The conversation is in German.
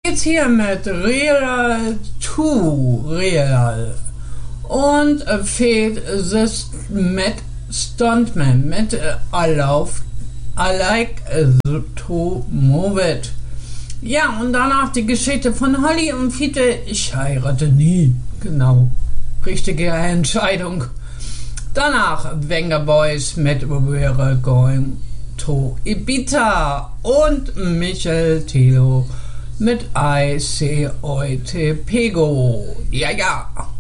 Jetzt hier mit Real to Real und fehlt das mit Stuntman mit I like to move it. Ja, und danach die Geschichte von Holly und Fiete. Ich heirate nie. Genau. Richtige Entscheidung. Danach Venga Boys mit We're Going to Ibiza und Michael Tilo mit I See Heute Pego. Ja, ja.